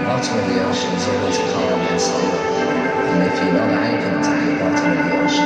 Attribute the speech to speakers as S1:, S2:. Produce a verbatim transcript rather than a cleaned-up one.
S1: Ultimately, oceans always calm and slow, and they feel all the icons